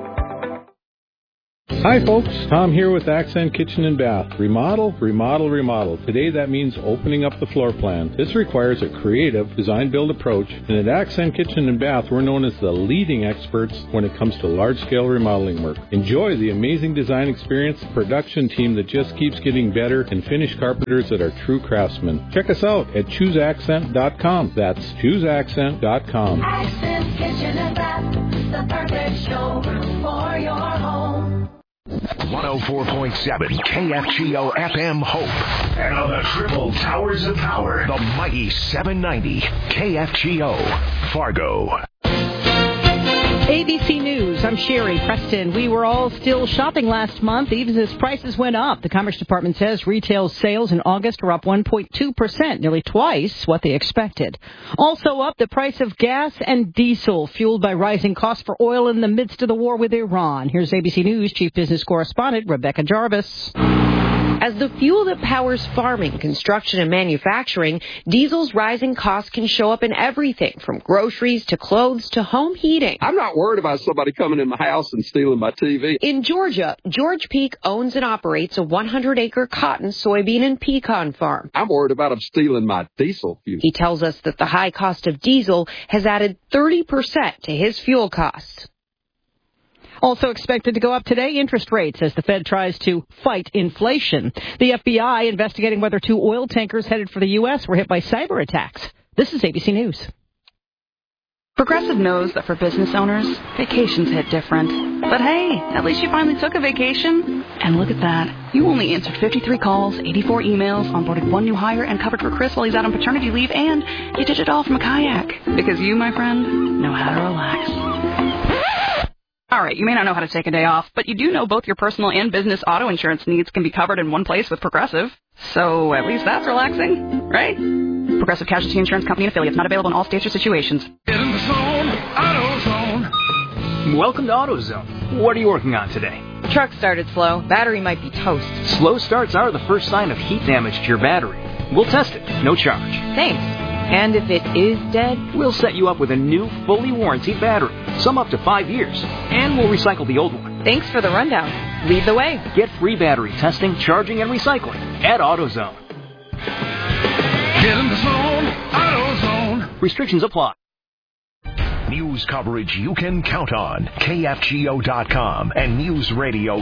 Hi folks, Tom here with Accent Kitchen and Bath. Remodel, remodel, remodel. Today that means opening up the floor plan. This requires a creative design-build approach, and at Accent Kitchen and Bath we're known as the leading experts when it comes to large-scale remodeling work. Enjoy the amazing design experience, production team that just keeps getting better, and finished carpenters that are true craftsmen. Check us out at ChooseAccent.com. That's ChooseAccent.com. Accent Kitchen and Bath, the perfect showroom for your home. 104.7 KFGO FM Hope. And on the triple towers of power, the mighty 790 KFGO Fargo. ABC News, I'm Sherry Preston. We were all still shopping last month, even as prices went up. The Commerce Department says retail sales in August are up 1.2%, nearly twice what they expected. Also up, the price of gas and diesel, fueled by rising costs for oil in the midst of the war with Iran. Here's ABC News Chief Business Correspondent Rebecca Jarvis. As the fuel that powers farming, construction, and manufacturing, diesel's rising costs can show up in everything from groceries to clothes to home heating. I'm not worried about somebody coming in my house and stealing my TV. In Georgia, George Peak owns and operates a 100-acre cotton, soybean, and pecan farm. I'm worried about them stealing my diesel fuel. He tells us that the high cost of diesel has added 30% to his fuel costs. Also expected to go up today, interest rates as the Fed tries to fight inflation. The FBI investigating whether 2 oil tankers headed for the U.S. were hit by cyber attacks. This is ABC News. Progressive knows that for business owners, vacations hit different. But hey, at least you finally took a vacation. And look at that. You only answered 53 calls, 84 emails, onboarded 1 new hire, and covered for Chris while he's out on paternity leave, and you did it all from a kayak. Because you, my friend, know how to relax. All right, you may not know how to take a day off, but you do know both your personal and business auto insurance needs can be covered in one place with Progressive. So at least that's relaxing, right? Progressive Casualty Insurance Company and affiliates, not available in all states or situations. Get in the zone, AutoZone. Welcome to AutoZone. What are you working on today? Truck started slow. Battery might be toast. Slow starts are the first sign of heat damage to your battery. We'll test it, no charge. Thanks. And if it is dead? We'll set you up with a new, fully warranted battery, some up to 5 years, and we'll recycle the old one. Thanks for the rundown. Lead the way. Get free battery testing, charging, and recycling at AutoZone. Get in the zone, AutoZone. Restrictions apply. News coverage you can count on. KFGO.com and News Radio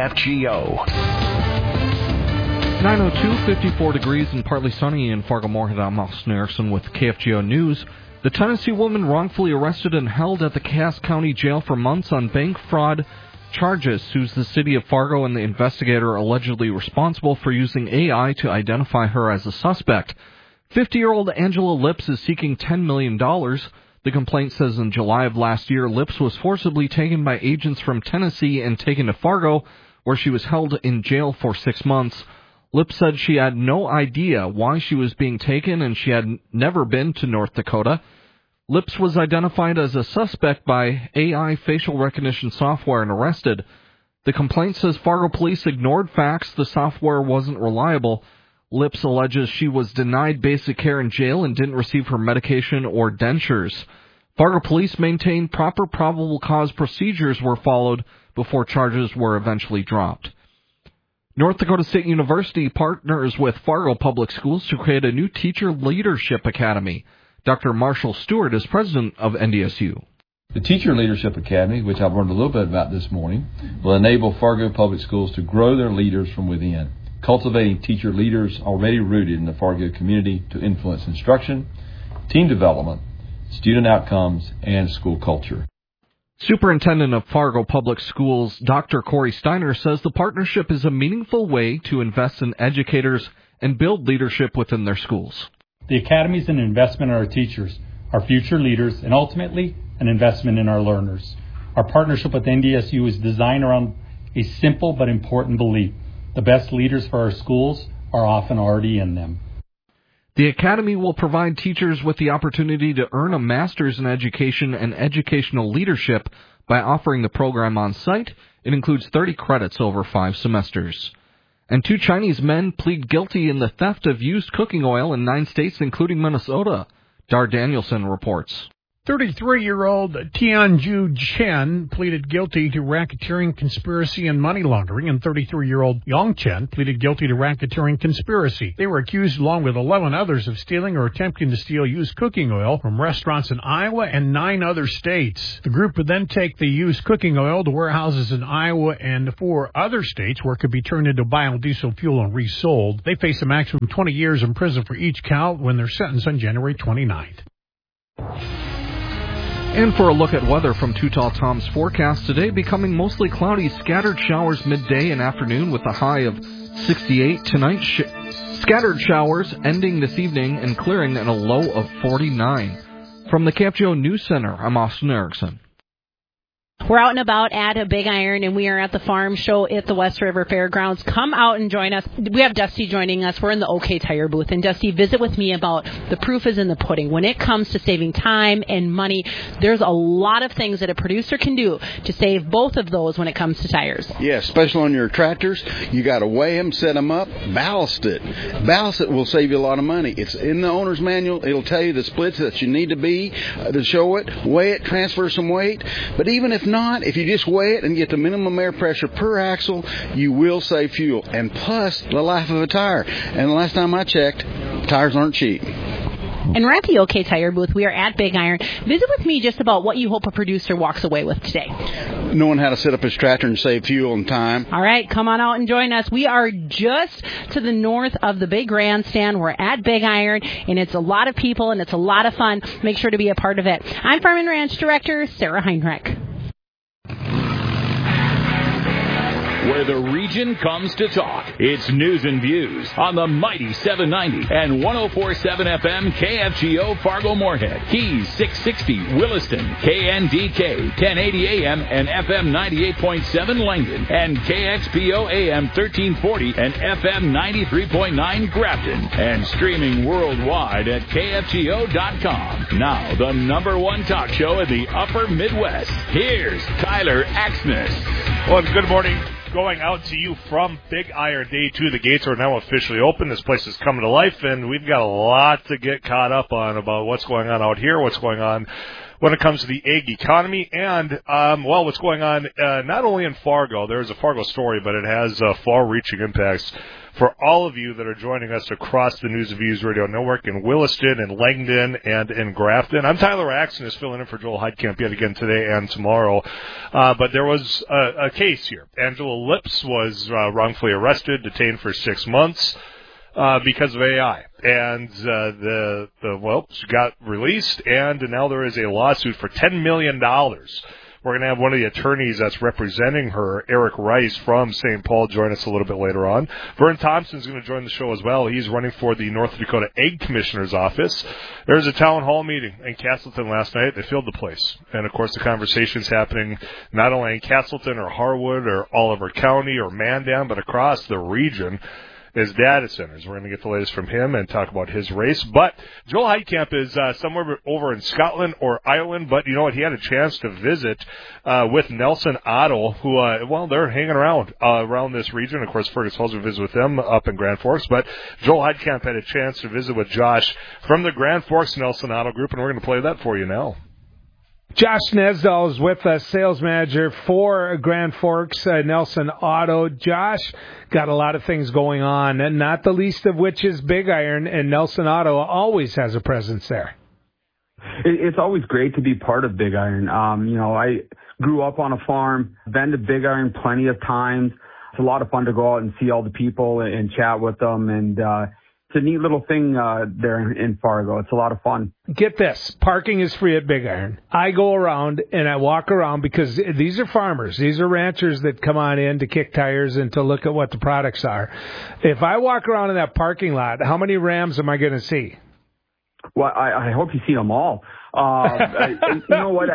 KFGO. 9:02, 54 degrees and partly sunny in Fargo-Moorhead. I'm Austin Erickson with KFGO News. The Tennessee woman wrongfully arrested and held at the Cass County Jail for months on bank fraud charges sues the city of Fargo and the investigator allegedly responsible for using AI to identify her as a suspect. 50-year-old Angela Lips is seeking $10 million. The complaint says in July of last year, Lips was forcibly taken by agents from Tennessee and taken to Fargo, where she was held in jail for 6 months. Lips said she had no idea why she was being taken and she had never been to North Dakota. Lips was identified as a suspect by AI facial recognition software and arrested. The complaint says Fargo police ignored facts the software wasn't reliable. Lips alleges she was denied basic care in jail and didn't receive her medication or dentures. Fargo police maintain proper probable cause procedures were followed before charges were eventually dropped. North Dakota State University partners with Fargo Public Schools to create a new teacher leadership academy. Dr. Marshall Stewart is president of NDSU. The Teacher Leadership Academy, which I've learned a little bit about this morning, will enable Fargo Public Schools to grow their leaders from within, cultivating teacher leaders already rooted in the Fargo community to influence instruction, team development, student outcomes, and school culture. Superintendent of Fargo Public Schools, Dr. Corey Steiner, says the partnership is a meaningful way to invest in educators and build leadership within their schools. The Academy is an investment in our teachers, our future leaders, and ultimately an investment in our learners. Our partnership with NDSU is designed around a simple but important belief. The best leaders for our schools are often already in them. The Academy will provide teachers with the opportunity to earn a master's in education and educational leadership by offering the program on site. It includes 30 credits over 5 semesters. And 2 Chinese men plead guilty in the theft of used cooking oil in 9 states, including Minnesota. Dar Danielson reports. 33-year-old Tianju Chen pleaded guilty to racketeering, conspiracy, and money laundering, and 33-year-old Yong Chen pleaded guilty to racketeering conspiracy. They were accused, along with 11 others, of stealing or attempting to steal used cooking oil from restaurants in Iowa and 9 other states. The group would then take the used cooking oil to warehouses in Iowa and 4 other states where it could be turned into biodiesel fuel and resold. They face a maximum 20 years in prison for each count when they're sentenced on January 29th. And for a look at weather from Too Tall Tom's forecast today, becoming mostly cloudy, scattered showers midday and afternoon with a high of 68. Tonight, scattered showers ending this evening and clearing in a low of 49. From the KFGO News Center, I'm Austin Erickson. We're out and about at Big Iron, and we are at the farm show at the West River Fairgrounds. Come out and join us. We have Dusty joining us. We're in the OK Tire booth. And, Dusty, visit with me about the proof is in the pudding. When it comes to saving time and money, there's a lot of things that a producer can do to save both of those when it comes to tires. Yeah, especially on your tractors. You got to weigh them, set them up, ballast it. Ballast it will save you a lot of money. It's in the owner's manual. It'll tell you the splits that you need to be to show it. Weigh it, transfer some weight. But even if not, if you just weigh it and get the minimum air pressure per axle, you will save fuel. And plus, the life of a tire. And the last time I checked, tires aren't cheap. And we're at the OK Tire booth. We are at Big Iron. Visit with me just about what you hope a producer walks away with today. Knowing how to set up his tractor and save fuel and time. All right, come on out and join us. We are just to the north of the big grandstand. We're at Big Iron, and it's a lot of people, and it's a lot of fun. Make sure to be a part of it. I'm Farm and Ranch Director Sarah Heinrich. Where the region comes to talk. It's News and Views on the mighty 790 and 104.7 FM KFGO Fargo Moorhead, Keys 660 Williston, KNDK 1080 AM and FM 98.7 Langdon, and KXPO AM 1340 and FM 93.9 Grafton, and streaming worldwide at KFGO.com. Now, the number one talk show in the upper Midwest. Here's Tyler Axness. Well, good morning. Going out to you from Big Iron Day 2. The gates are now officially open. This place is coming to life, and we've got a lot to get caught up on about what's going on out here, what's going on when it comes to the ag economy, and, what's going on not only in Fargo. There's a Fargo story, but it has far-reaching impacts for all of you that are joining us across the News and Views Radio Network in Williston, in Langdon, and in Grafton. I'm Tyler Axness, filling in for Joel Heidkamp yet again today and tomorrow. But there was a case here. Angela Lips was wrongfully arrested, detained for 6 months because of AI. And she got released, and now there is a lawsuit for $10 million. We're going to have one of the attorneys that's representing her, Eric Rice from St. Paul, join us a little bit later on. Vern Thompson's going to join the show as well. He's running for the North Dakota Ag Commissioner's office. There was a town hall meeting in Castleton last night. They filled the place. And, of course, the conversation's happening not only in Castleton or Harwood or Oliver County or Mandan, but across the region. Is data centers. We're going to get the latest from him and talk about his race. But Joel Heidkamp is somewhere over in Scotland or Ireland. But you know what? He had a chance to visit with Nelson Otto, who, they're hanging around this region. Of course, Fergus Falls will visit with them up in Grand Forks. But Joel Heidkamp had a chance to visit with Josh from the Grand Forks Nelson Otto group, and we're going to play that for you now. Josh Nesdal is with us, sales manager for Grand Forks Nelson Auto. Josh, got a lot of things going on, and not the least of which is Big Iron, and Nelson Auto always has a presence there. It's always great to be part of Big Iron. I grew up on a farm, been to Big Iron plenty of times. It's a lot of fun to go out and see all the people and chat with them, and it's a neat little thing there in Fargo. It's a lot of fun. Get this. Parking is free at Big Iron. I go around and I walk around because these are farmers. These are ranchers that come on in to kick tires and to look at what the products are. If I walk around in that parking lot, how many Rams am I going to see? Well, I hope you see them all. You know what?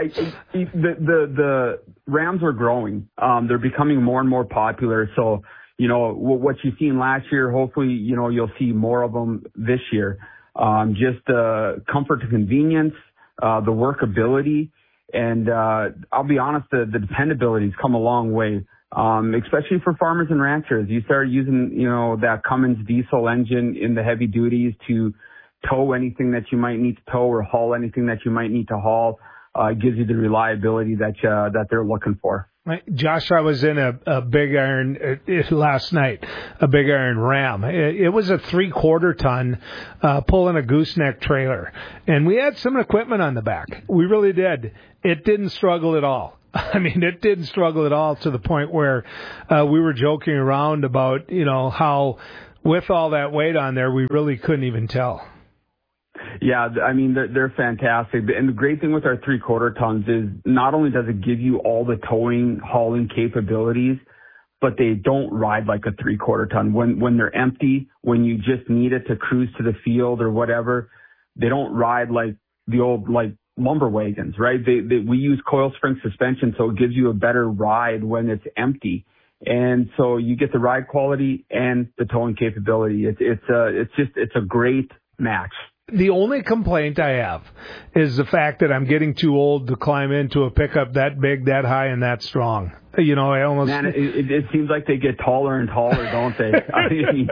The Rams are growing. They're becoming more and more popular. So, you know, what you've seen last year, hopefully, you know, you'll see more of them this year. Just comfort and convenience, the workability, and I'll be honest, the dependability's come a long way. Especially for farmers and ranchers. You start using, you know, that Cummins diesel engine in the heavy duties to tow anything that you might need to tow or haul anything that you might need to haul. It gives you the reliability that they're looking for. Josh, I was in a big iron last night, a big iron Ram. It was a 3/4 ton pulling a gooseneck trailer, and we had some equipment on the back. We really did. It didn't struggle at all. I mean, it didn't struggle at all, to the point where we were joking around about, you know, how with all that weight on there, we really couldn't even tell. Yeah, I mean, they're fantastic. And the great thing with our 3/4 tons is not only does it give you all the towing, hauling capabilities, but they don't ride like a 3/4 ton. When they're empty, when you just need it to cruise to the field or whatever, they don't ride like the old, like, lumber wagons, right? We use coil spring suspension, so it gives you a better ride when it's empty. And so you get the ride quality and the towing capability. It's a great match. The only complaint I have is the fact that I'm getting too old to climb into a pickup that big, that high, and that strong. You know, I almost... Man, it seems like they get taller and taller, don't they? I mean,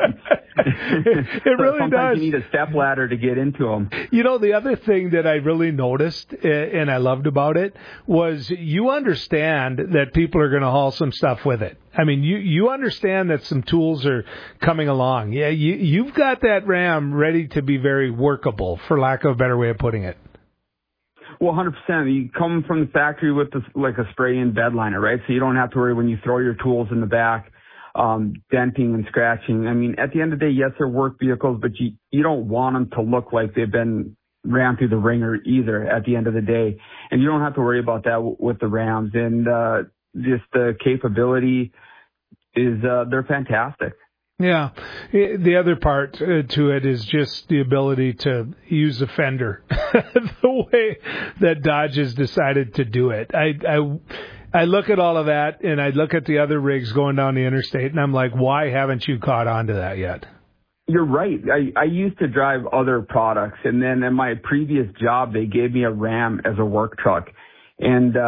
it really sometimes does. You need a step ladder to get into them. You know, the other thing that I really noticed and I loved about it was you understand that people are going to haul some stuff with it. I mean, you understand that some tools are coming along. Yeah, you've got that Ram ready to be very workable, for lack of a better way of putting it. Well, 100%. You come from the factory with like a spray-in bed liner, right? So you don't have to worry when you throw your tools in the back, denting and scratching. I mean, at the end of the day, yes, they're work vehicles, but you don't want them to look like they've been rammed through the ringer either at the end of the day. And you don't have to worry about that with the Rams. And just the capability is they're fantastic. Yeah. The other part to it is just the ability to use a fender the way that Dodge has decided to do it. I look at all of that, and I look at the other rigs going down the interstate, and I'm like, why haven't you caught on to that yet? You're right. I used to drive other products, and then in my previous job, they gave me a Ram as a work truck. And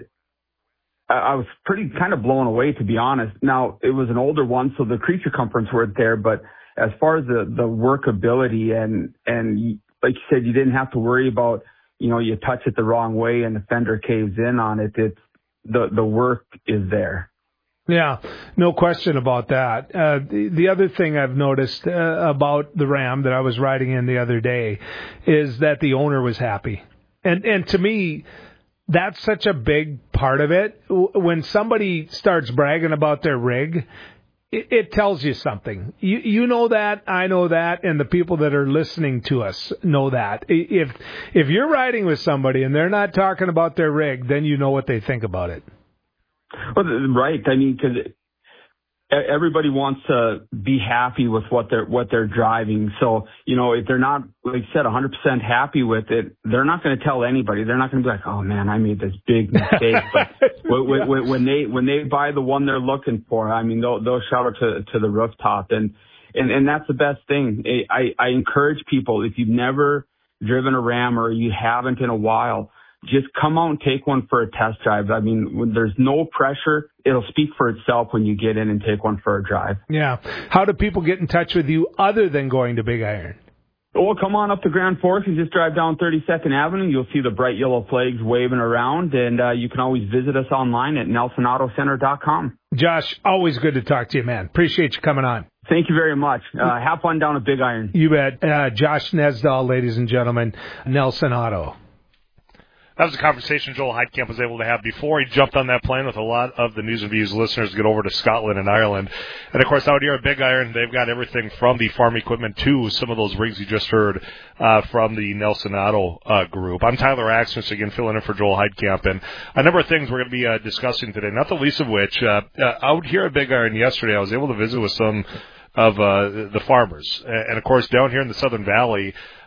I was pretty kind of blown away, to be honest. Now, it was an older one, so the creature comforts weren't there, but as far as the workability and like you said, you didn't have to worry about, you know, you touch it the wrong way and the fender caves in on it. It's the work is there. Yeah, no question about that. The other thing I've noticed about the Ram that I was riding in the other day is that the owner was happy. And to me, that's such a big part of it. When somebody starts bragging about their rig, it tells you something. You know that, I know that, and the people that are listening to us know that. If you're riding with somebody and they're not talking about their rig, then you know what they think about it. Well, right. I mean, because everybody wants to be happy with what they're driving. So, you know, if they're not, like you said, 100% happy with it, they're not going to tell anybody. They're not going to be like, oh man, I made this big mistake. But when they buy the one they're looking for, I mean, they'll shout it to the rooftop. And that's the best thing. I encourage people, if you've never driven a Ram or you haven't in a while, just come out and take one for a test drive. I mean, when there's no pressure, it'll speak for itself when you get in and take one for a drive. Yeah. How do people get in touch with you other than going to Big Iron? Well, come on up to Grand Forks and just drive down 32nd Avenue. You'll see the bright yellow flags waving around, and you can always visit us online at NelsonAutoCenter.com. Josh, always good to talk to you, man. Appreciate you coming on. Thank you very much. Have fun down at Big Iron. You bet. Josh Nesdahl, ladies and gentlemen, Nelson Auto. That was a conversation Joel Heidkamp was able to have before he jumped on that plane with a lot of the News and Views listeners to get over to Scotland and Ireland. And, of course, out here at Big Iron, they've got everything from the farm equipment to some of those rigs you just heard from the Nelson Auto group. I'm Tyler Axness, again, filling in for Joel Heidkamp. And a number of things we're going to be discussing today, not the least of which, out here at Big Iron yesterday, I was able to visit with some of the farmers. And, of course, down here in the Southern Valley,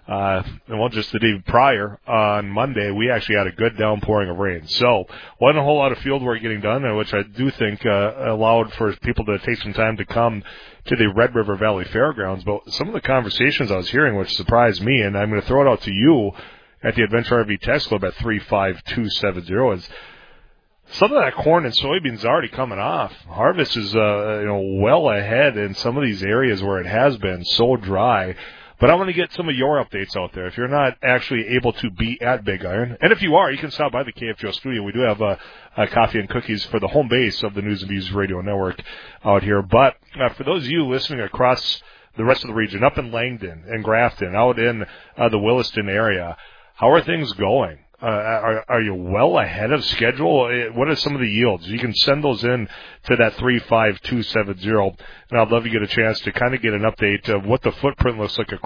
Just the day prior on Monday, we actually had a good downpouring of rain. So wasn't a whole lot of field work getting done, which I do think allowed for people to take some time to come to the Red River Valley Fairgrounds. But some of the conversations I was hearing, which surprised me, and I'm going to throw it out to you at the Adventure RV Text Club at 35270, is some of that corn and soybeans already coming off. Harvest is well ahead in some of these areas where it has been so dry. But I want to get some of your updates out there. If you're not actually able to be at Big Iron, and if you are, you can stop by the KFGO studio. We do have a coffee and cookies for the home base of the News and Views Radio Network out here. But for those of you listening across the rest of the region, up in Langdon and Grafton, out in the Williston area, how are things going? Are you well ahead of schedule? What are some of the yields? You can send those in to that 35270, and I'd love to get a chance to kind of get an update of what the footprint looks like